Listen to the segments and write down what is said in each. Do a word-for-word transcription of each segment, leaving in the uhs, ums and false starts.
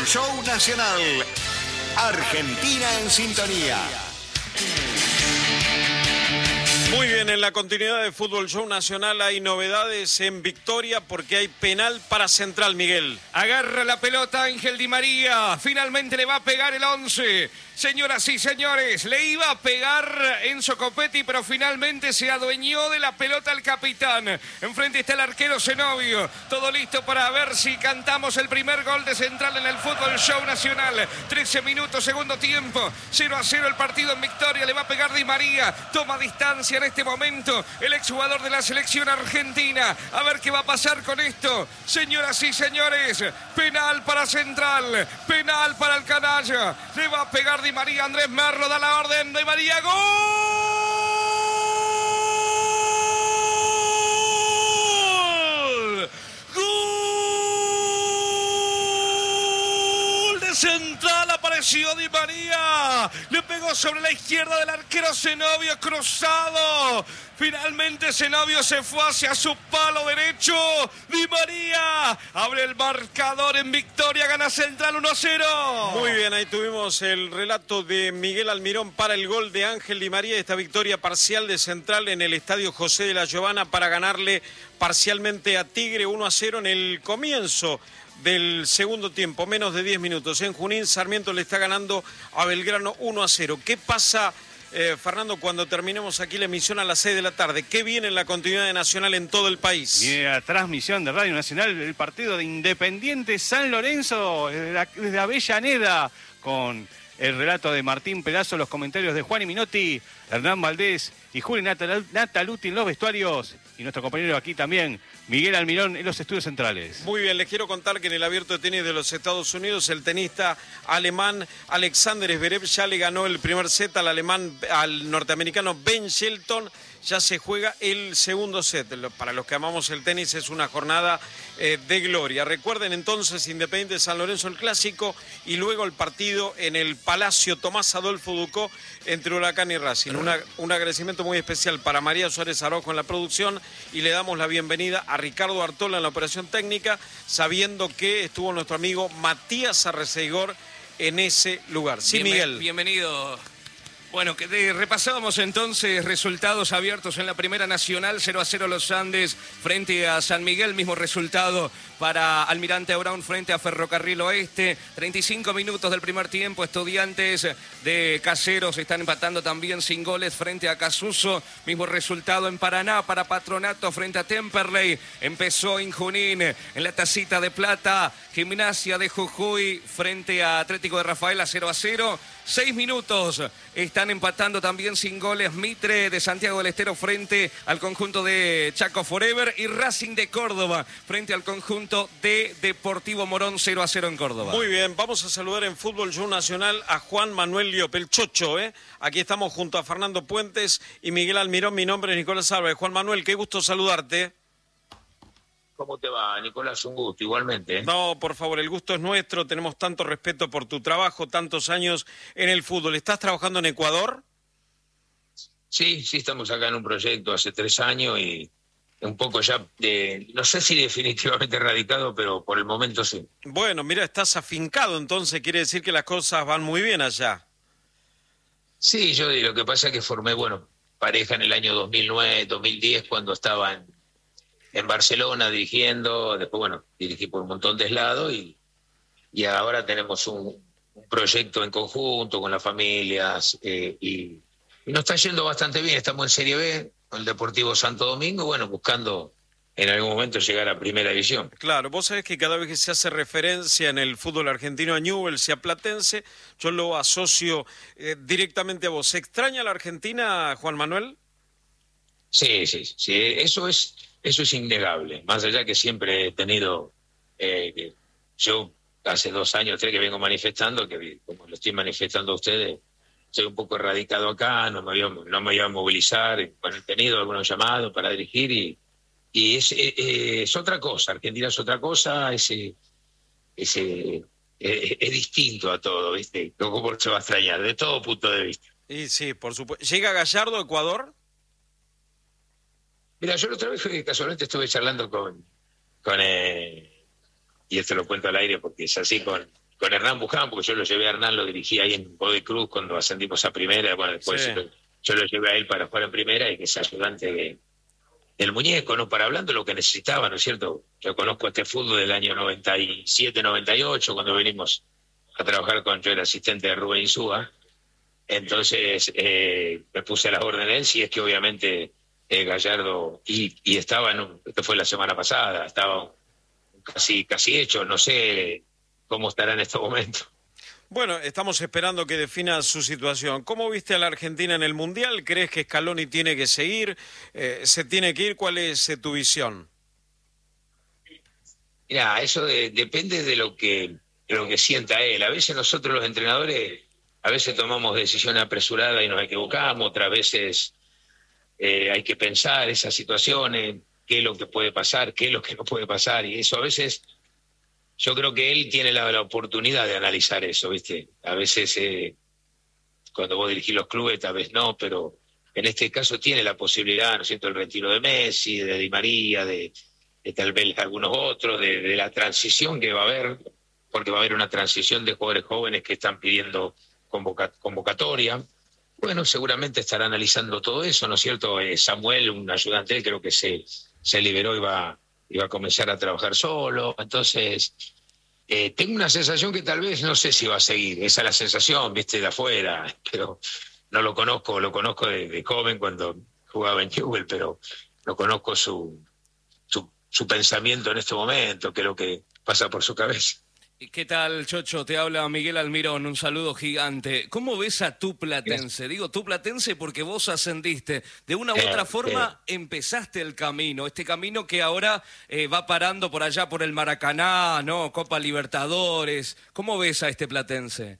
Show Nacional. Argentina en sintonía. Muy bien, en la continuidad de Fútbol Show Nacional hay novedades en Victoria porque hay penal para Central, Miguel. Agarra la pelota Ángel Di María, finalmente le va a pegar el once. Señoras y señores, le iba a pegar Enzo Copetti, pero finalmente se adueñó de la pelota el capitán. Enfrente está el arquero Zenobio. Todo listo para ver si cantamos el primer gol de Central en el Fútbol Show Nacional. trece minutos, segundo tiempo. cero a cero el partido en Victoria. Le va a pegar Di María. Toma distancia en este momento el exjugador de la selección argentina. A ver qué va a pasar con esto. Señoras y señores, penal para Central. Penal para el canalla. Le va a pegar Di María. Andrés Merlo da la orden. Di María, ¡gol! ¡Gol de Central! Apareció Di María. Le pegó sobre la izquierda del arquero Zenobio, cruzado. Finalmente Zenobio se fue hacia su palo derecho. Di María abre el marcador en Victoria, gana Central uno a cero. Muy bien, ahí tuvimos el relato de Miguel Almirón para el gol de Ángel Di María. Esta victoria parcial de Central en el Estadio José de la Giovana para ganarle parcialmente a Tigre uno a cero en el comienzo del segundo tiempo, menos de diez minutos. En Junín, Sarmiento le está ganando a Belgrano uno a cero. ¿Qué pasa, eh, Fernando, cuando terminemos aquí la emisión a las seis de la tarde? ¿Qué viene en la continuidad de Nacional en todo el país? Viene la transmisión de Radio Nacional, el partido de Independiente San Lorenzo, desde Avellaneda, con el relato de Martín Pelazo, los comentarios de Juan y Minotti, Hernán Valdés y Juli Natal Nataluti en los vestuarios, y nuestro compañero aquí también, Miguel Almirón, en los estudios centrales. Muy bien, les quiero contar que en el Abierto de Tenis de los Estados Unidos, el tenista alemán Alexander Zverev ya le ganó el primer set al alemán, al norteamericano Ben Shelton. Ya se juega el segundo set. Para los que amamos el tenis es una jornada eh, de gloria. Recuerden entonces Independiente San Lorenzo el clásico y luego el partido en el Palacio Tomás Adolfo Ducó entre Huracán y Racing. Una, un agradecimiento muy especial para María Suárez Araujo en la producción y le damos la bienvenida a Ricardo Artola en la operación técnica, sabiendo que estuvo nuestro amigo Matías Arreceigor en ese lugar. Sí, Bienven Miguel. Bienvenido. Bueno, que de, repasábamos entonces resultados abiertos en la Primera Nacional, cero a cero Los Andes frente a San Miguel, mismo resultado para Almirante Brown frente a Ferrocarril Oeste, treinta y cinco minutos del primer tiempo, Estudiantes de Caseros están empatando también sin goles frente a Casuso, mismo resultado en Paraná para Patronato frente a Temperley, empezó en Junín, en la Tacita de Plata, Gimnasia de Jujuy frente a Atlético de Rafaela, cero a cero, seis minutos, están empatando también sin goles Mitre de Santiago del Estero frente al conjunto de Chaco Forever y Racing de Córdoba frente al conjunto de Deportivo Morón, cero a cero en Córdoba. Muy bien, vamos a saludar en Fútbol Show Nacional a Juan Manuel Liop, el Chocho, ¿eh? Aquí estamos junto a Fernando Puentes y Miguel Almirón. Mi nombre es Nicolás Álvarez. Juan Manuel, qué gusto saludarte. ¿Cómo te va, Nicolás? Un gusto, igualmente. ¿eh? No, por favor, el gusto es nuestro. Tenemos tanto respeto por tu trabajo, tantos años en el fútbol. ¿Estás trabajando en Ecuador? Sí, sí, estamos acá en un proyecto hace tres años y un poco ya, de, no sé si definitivamente radicado, pero por el momento sí. Bueno, mira, estás afincado, entonces quiere decir que las cosas van muy bien allá. Sí, yo lo que pasa es que formé, bueno, pareja en el año dos mil nueve, dos mil diez, cuando estaba en, en Barcelona dirigiendo, después, bueno, dirigí por un montón de lados y, y ahora tenemos un, un proyecto en conjunto con las familias eh, y, y nos está yendo bastante bien. Estamos en Serie B, con el Deportivo Santo Domingo, bueno, buscando en algún momento llegar a Primera División. Claro, vos sabés que cada vez que se hace referencia en el fútbol argentino a Newell's y a Platense, yo lo asocio eh, directamente a vos. ¿Se extraña la Argentina, Juan Manuel? Sí, sí, sí, eso es, eso es innegable. Más allá que siempre he tenido, eh, que yo hace dos años, tres que vengo manifestando, que como lo estoy manifestando a ustedes, soy un poco erradicado acá, no me iba, no me iba a movilizar, bueno, he tenido algunos llamados para dirigir y, y es, eh, es otra cosa, Argentina es otra cosa, es, es, es, es, es distinto a todo, ¿viste? ¿Cómo se va a extrañar? De todo punto de vista. Y sí, por supuesto. ¿Llega Gallardo a Ecuador? Mira, yo la otra vez casualmente estuve charlando con, con eh, y esto lo cuento al aire porque es así, con, con Hernán Buján, porque yo lo llevé a Hernán, lo dirigí ahí en Godoy Cruz cuando ascendimos a primera, bueno, después Sí. lo, yo lo llevé a él para jugar en primera y que es ayudante de, del muñeco, ¿no? Para hablando de lo que necesitaba, ¿no es cierto? Yo conozco este fútbol del año noventa y siete, noventa y ocho, cuando venimos a trabajar con, yo era asistente de Rubén Insúa, entonces eh, me puse a la orden de él, si es que obviamente eh, Gallardo, y, y estaba, en un, esto fue la semana pasada, estaba casi, casi hecho, no sé cómo estará en este momento. Bueno, estamos esperando que defina su situación. ¿Cómo viste a la Argentina en el Mundial? ¿Crees que Scaloni tiene que seguir? Eh, ¿Se tiene que ir? ¿Cuál es eh, tu visión? Mira, eso de- depende de lo que de lo que sienta él. A veces nosotros los entrenadores, a veces tomamos decisiones apresuradas y nos equivocamos, otras veces eh, hay que pensar esas situaciones, qué es lo que puede pasar, qué es lo que no puede pasar, y eso a veces, yo creo que él tiene la, la oportunidad de analizar eso, ¿viste? A veces eh, cuando vos dirigís los clubes, tal vez no, pero en este caso tiene la posibilidad, ¿no es cierto?, el retiro de Messi, de Di María, de, de tal vez algunos otros, de, de la transición que va a haber, porque va a haber una transición de jugadores jóvenes que están pidiendo convoca- convocatoria. Bueno, seguramente estará analizando todo eso, ¿no es cierto? Eh, Samuel, un ayudante, creo que se, se liberó y va, y va a comenzar a trabajar solo. Entonces, eh, tengo una sensación que tal vez no sé si va a seguir. Esa es la sensación, viste, de afuera, pero no lo conozco, lo conozco de, de joven cuando jugaba en Newell, pero no conozco su, su, su pensamiento en este momento, qué es lo que pasa por su cabeza. ¿Y ¿Qué tal, Chocho? Te habla Miguel Almirón, un saludo gigante. ¿Cómo ves a tu Platense? Digo tu Platense porque vos ascendiste. De una u Eh, otra forma eh. empezaste el camino, este camino que ahora eh, va parando por allá por el Maracaná, ¿no? Copa Libertadores. ¿Cómo ves a este Platense?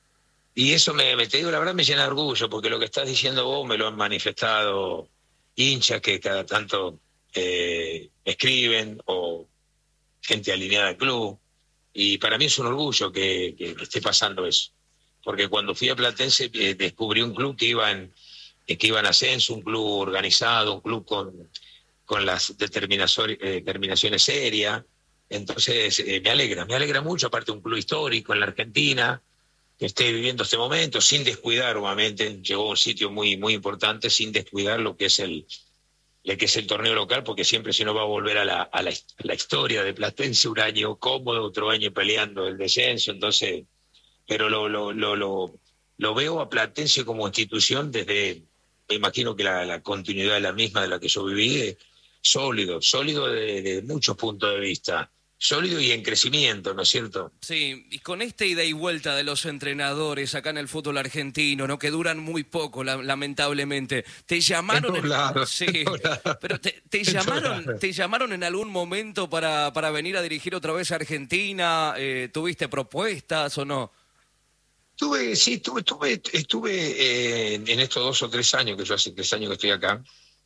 Y eso me, me te digo, la verdad me llena de orgullo, porque lo que estás diciendo vos me lo han manifestado hinchas que cada tanto eh, escriben o gente alineada al club. Y para mí es un orgullo que, que, que esté pasando eso. Porque cuando fui a Platense eh, descubrí un club que iba en, eh, que iba en ascenso, un club organizado, un club con, con las determinazo- eh, determinaciones serias. Entonces eh, me alegra, me alegra mucho, aparte un club histórico en la Argentina, que esté viviendo este momento, sin descuidar, obviamente, llegó a un sitio muy, muy importante, sin descuidar lo que es el, lo que es el torneo local, porque siempre si no va a volver a la, a la, a la historia de Platense, un año cómodo, otro año peleando el descenso, entonces, pero lo, lo, lo, lo, lo veo a Platense como institución desde, me imagino que la, la continuidad de la misma de la que yo viví, eh, sólido, sólido de, de muchos puntos de vista, sólido y en crecimiento, ¿no es cierto? Sí, y con esta ida y vuelta de los entrenadores acá en el fútbol argentino, ¿no? Que duran muy poco, la- lamentablemente. Te llamaron, En todos lados, sí, en todos lados. pero te, te En todos llamaron, lados. te llamaron en algún momento para, para venir a dirigir otra vez a Argentina. Eh, ¿Tuviste propuestas o no? Tuve, sí, tuve, tuve, estuve eh, en estos dos o tres años, que yo hace tres años que estoy acá,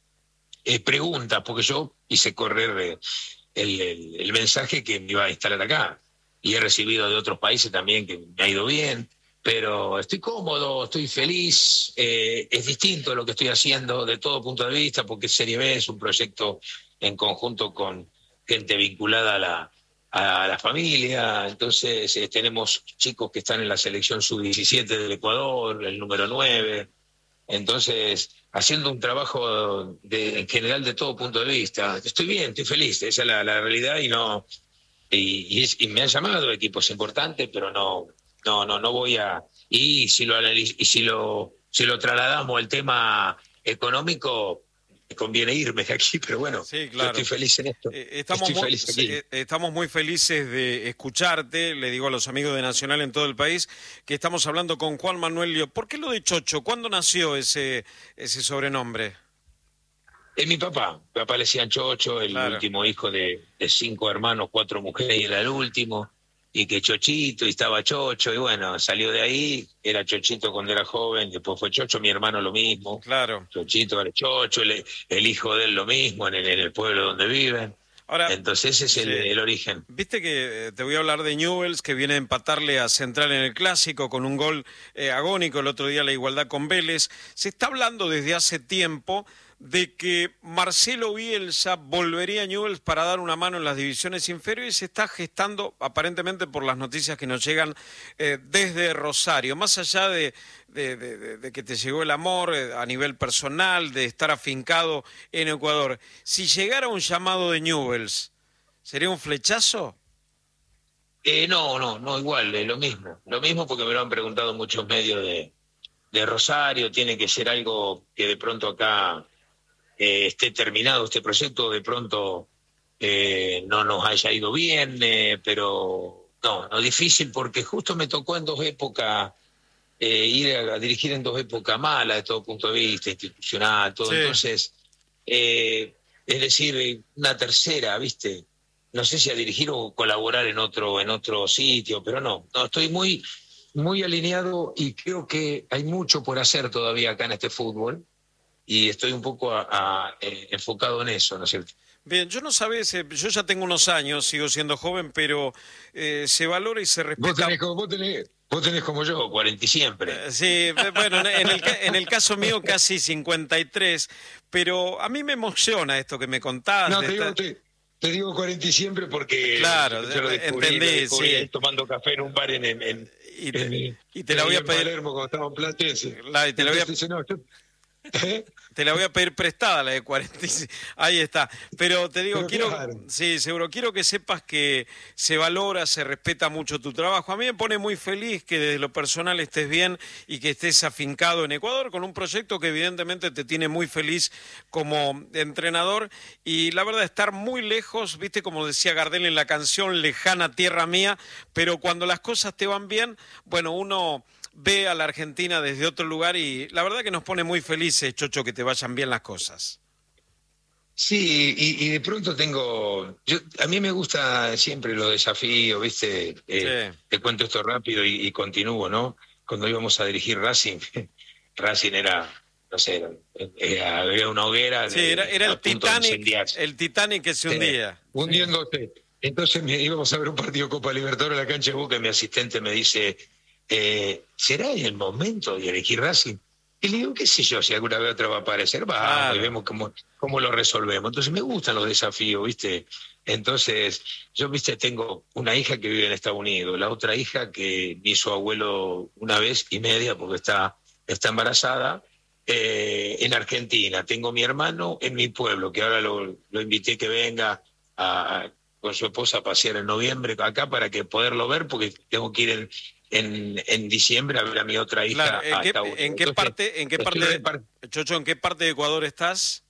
eh, preguntas, porque yo hice correr eh, el, el, el mensaje que me iba a instalar acá. Y he recibido de otros países también que me ha ido bien, pero estoy cómodo, estoy feliz, eh, es distinto lo que estoy haciendo de todo punto de vista, porque Serie B es un proyecto en conjunto con gente vinculada a la, a la familia, entonces eh, tenemos chicos que están en la selección sub diecisiete del Ecuador, el número nueve, entonces haciendo un trabajo de, en general de todo punto de vista. Estoy bien, estoy feliz, esa es la, la realidad y no y, y, es- y me han llamado equipos importantes, pero no no no no voy a y si lo analiz- y si lo si lo trasladamos al tema económico me conviene irme de aquí, pero bueno, Sí, yo claro. estoy feliz en esto. Eh, estamos, estoy muy, feliz aquí. sí, eh, estamos muy felices de escucharte, le digo a los amigos de Nacional en todo el país, que estamos hablando con Juan Manuel Lío. ¿Por qué lo de Chocho? ¿Cuándo nació ese, ese sobrenombre? Es mi papá. Mi papá le decían Chocho, el Claro. último hijo de, de cinco hermanos, cuatro mujeres, y era el último. Y que Chochito, y estaba Chocho, y bueno, salió de ahí, era Chochito cuando era joven, después fue Chocho, mi hermano lo mismo. Claro. Chochito era Chocho, el, el hijo de él lo mismo, en el, en el pueblo donde viven. Ahora, Entonces ese es el, sí. el origen. Viste que eh, te voy a hablar de Newell's, que viene a empatarle a Central en el Clásico con un gol eh, agónico, el otro día la igualdad con Vélez. Se está hablando desde hace tiempo de que Marcelo Bielsa volvería a Newell's para dar una mano en las divisiones inferiores y se está gestando, aparentemente por las noticias que nos llegan eh, desde Rosario, más allá de, de, de, de que te llegó el amor eh, a nivel personal, de estar afincado en Ecuador. Si llegara un llamado de Newell's, ¿sería un flechazo? Eh, no, no, no, igual, es lo mismo. Lo mismo porque me lo han preguntado muchos medios de, de Rosario. Tiene que ser algo que de pronto acá eh, esté terminado este proyecto, de pronto eh, no nos haya ido bien, eh, pero no, no, difícil porque justo me tocó en dos épocas eh, ir a, a dirigir en dos épocas malas de todo punto de vista, institucional, todo. Sí. Entonces, eh, es decir, una tercera, ¿viste? No sé si a dirigir o colaborar en otro en otro sitio, pero no, no estoy muy muy alineado y creo que hay mucho por hacer todavía acá en este fútbol y estoy un poco a, a, eh, enfocado en eso, ¿no es cierto? Bien, yo no sabés, eh, yo ya tengo unos años, sigo siendo joven, pero eh, se valora y se respeta. Vos tenés, vos tenés, vos tenés como yo, cuarenta y siempre. Eh, sí, bueno, en el, en el caso mío casi cincuenta y tres, pero a mí me emociona esto que me contás. No, te digo, te... Te digo cuarenta y siempre porque claro, yo lo descubrí, entendí, lo descubrí sí. tomando café en un bar en, en, en, y te, en, y te la voy a pedir Palermo cuando estaba en Platense. La, y te la voy a... Entonces, no, yo... ¿Eh? Te la voy a pedir prestada, la de cuarenta y seis. Ahí está. Pero te digo, Pero quiero, claro. sí, seguro, quiero que sepas que se valora, se respeta mucho tu trabajo. A mí me pone muy feliz que desde lo personal estés bien y que estés afincado en Ecuador con un proyecto que evidentemente te tiene muy feliz como entrenador. Y la verdad, estar muy lejos, viste, como decía Gardel en la canción, lejana tierra mía, pero cuando las cosas te van bien, bueno, uno ve a la Argentina desde otro lugar y la verdad que nos pone muy felices, Chocho, que te vayan bien las cosas. Sí, y, y de pronto tengo... Yo, a mí me gusta siempre los desafíos, ¿viste? Eh, sí. Te cuento esto rápido y, y continúo, ¿no? Cuando íbamos a dirigir Racing, Racing era, no sé, era, era, había una hoguera... Sí, de, era, era el Titanic, el Titanic que se hundía. Sí, hundiéndose. Entonces me, íbamos a ver un partido Copa Libertadores en la cancha de Boca y mi asistente me dice... Eh, ¿será el momento de elegir Racing? Y le digo, qué sé yo, si alguna vez otra va a aparecer, vamos, claro. Y vemos cómo, cómo lo resolvemos. Entonces me gustan los desafíos, ¿viste? Entonces, yo, ¿viste? Tengo una hija que vive en Estados Unidos, la otra hija que vi su abuelo una vez y media porque está, está embarazada, eh, en Argentina. Tengo mi hermano en mi pueblo, que ahora lo, lo invité que venga a, a, con su esposa a pasear en noviembre acá para que poderlo ver, porque tengo que ir en... En, en diciembre a ver a mi otra hija. Claro, ¿en, qué, ¿en qué Entonces, parte, en qué parte de, par... Chocho, en qué parte de Ecuador estás?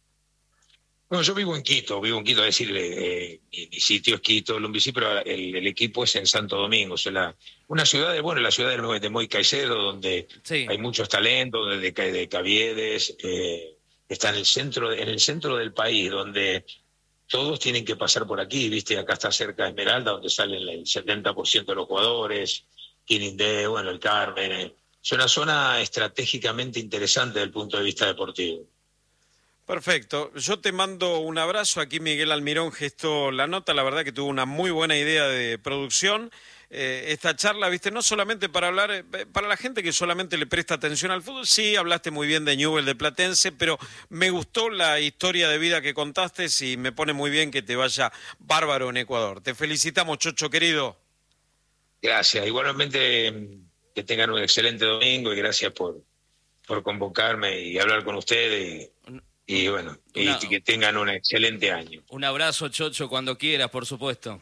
Bueno, yo vivo en Quito, vivo en Quito, es decir, eh, mi, mi sitio es Quito, Lumbicí, pero el, el equipo es en Santo Domingo, o sea, la, una ciudad de, bueno, la ciudad de, de Moy Caicedo, donde sí. Hay muchos talentos, de, de Caviedes, eh, está en el centro, en el centro del país, donde todos tienen que pasar por aquí, viste, acá está cerca de Esmeralda, donde salen el setenta por ciento de los jugadores. Quinindé, bueno, el Carmen. Eh. Es una zona estratégicamente interesante desde el punto de vista deportivo. Perfecto. Yo te mando un abrazo. Aquí Miguel Almirón gestó la nota. La verdad que tuvo una muy buena idea de producción. Eh, esta charla, viste, no solamente para hablar, eh, para la gente que solamente le presta atención al fútbol. Sí, hablaste muy bien de Newell's, de Platense, pero me gustó la historia de vida que contaste y me pone muy bien que te vaya bárbaro en Ecuador. Te felicitamos, Chocho, querido. Gracias. Igualmente que tengan un excelente domingo y gracias por, por convocarme y hablar con ustedes y, y bueno, y Una, que tengan un excelente año. Un abrazo, Chocho, cuando quieras, por supuesto.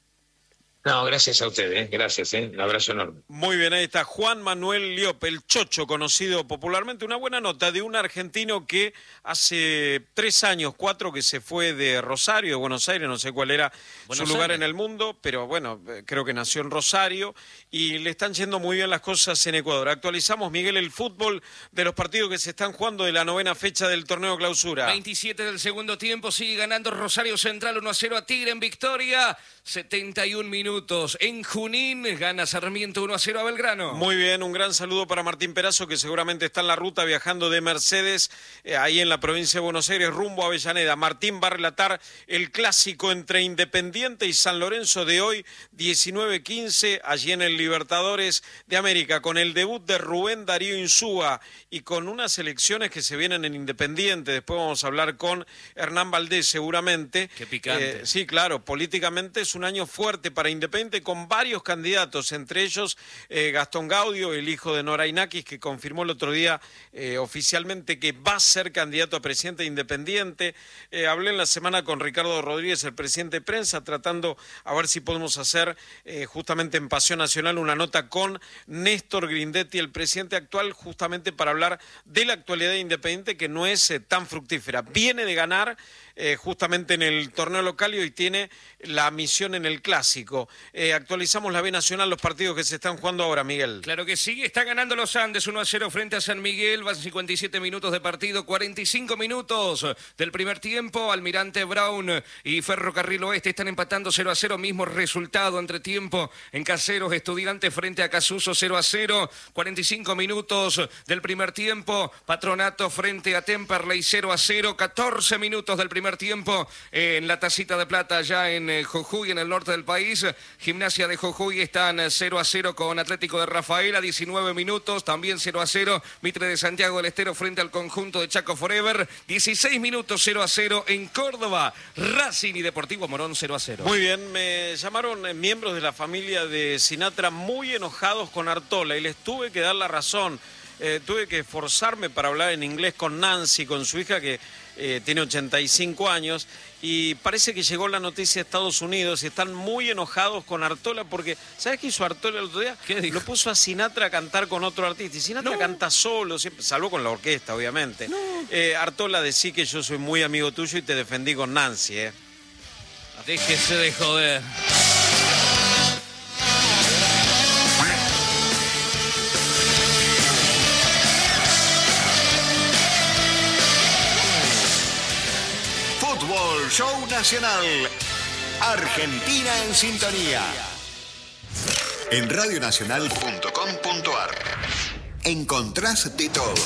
No, gracias a ustedes, ¿eh? Gracias, ¿eh? Un abrazo enorme. Muy bien, ahí está Juan Manuel Liop, el Chocho, conocido popularmente. Una buena nota de un argentino que hace tres años, cuatro, que se fue de Rosario, de Buenos Aires, no sé cuál era Buenos su lugar Aires. En el mundo, pero bueno, creo que nació en Rosario y le están yendo muy bien las cosas en Ecuador. Actualizamos, Miguel, el fútbol de los partidos que se están jugando de la novena fecha del torneo Clausura. veintisiete del segundo tiempo, sigue ganando Rosario Central uno a cero a Tigre en victoria, setenta y un minutos. minutos. En Junín gana Sarmiento uno a cero a Belgrano. Muy bien, un gran saludo para Martín Perazo, que seguramente está en la ruta viajando de Mercedes, eh, ahí en la provincia de Buenos Aires, rumbo a Avellaneda. Martín va a relatar el clásico entre Independiente y San Lorenzo de hoy, diecinueve quince, allí en el Libertadores de América, con el debut de Rubén Darío Insúa y con unas elecciones que se vienen en Independiente. Después vamos a hablar con Hernán Valdés, seguramente. Qué picante. Eh, sí, claro, políticamente es un año fuerte para Independiente, con varios candidatos, entre ellos eh, Gastón Gaudio, el hijo de Nora Inakis, que confirmó el otro día eh, oficialmente que va a ser candidato a presidente de Independiente. Eh, hablé en la semana con Ricardo Rodríguez, el presidente de prensa, tratando a ver si podemos hacer eh, justamente en Pasión Nacional una nota con Néstor Grindetti, el presidente actual, justamente para hablar de la actualidad de Independiente, que no es eh, tan fructífera. Viene de ganar eh, justamente en el torneo local y hoy tiene la misión en el clásico. Eh, actualizamos la B Nacional, los partidos que se están jugando ahora, Miguel. Claro que sí, está ganando los Andes uno a cero frente a San Miguel, van cincuenta y siete minutos de partido, cuarenta y cinco minutos del primer tiempo. Almirante Brown y Ferrocarril Oeste están empatando cero a cero, mismo resultado entre tiempo en Caseros. Estudiantes frente a Casuso cero a cero, cuarenta y cinco minutos del primer tiempo. Patronato frente a Temperley cero a cero, catorce minutos del primer tiempo en la Tacita de Plata, ya en eh, Jujuy, en el norte del país. Gimnasia de Jujuy están cero a cero con Atlético de Rafaela, diecinueve minutos, también cero a cero. Mitre de Santiago del Estero frente al conjunto de Chaco Forever, dieciséis minutos, cero a cero en Córdoba. Racing y Deportivo Morón cero a cero. Muy bien, me llamaron eh, miembros de la familia de Sinatra muy enojados con Artola y les tuve que dar la razón. Eh, tuve que esforzarme para hablar en inglés con Nancy, con su hija que eh, tiene ochenta y cinco años, y parece que llegó la noticia de Estados Unidos y están muy enojados con Artola porque, ¿sabes qué hizo Artola el otro día? ¿Qué dijo? Lo puso a Sinatra a cantar con otro artista, y Sinatra No. canta solo, siempre, salvo con la orquesta, obviamente. No. Eh, Artola, decí que yo soy muy amigo tuyo y te defendí con Nancy, ¿eh? Déjese de joder. Fútbol Show Nacional. Argentina en sintonía. En radionacional punto com punto ar encontrás de todo.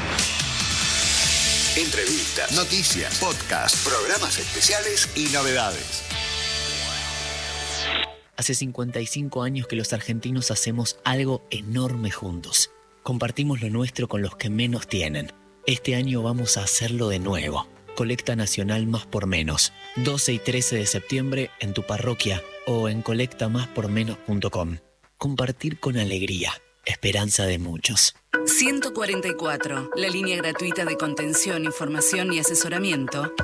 Entrevistas, noticias, podcasts, programas especiales y novedades. Hace cincuenta y cinco años que los argentinos hacemos algo enorme juntos. Compartimos lo nuestro con los que menos tienen. Este año vamos a hacerlo de nuevo. Colecta Nacional Más por Menos. doce y trece de septiembre en tu parroquia o en colecta más por menos punto com. Compartir con alegría. Esperanza de muchos. ciento cuarenta y cuatro, la línea gratuita de contención, información y asesoramiento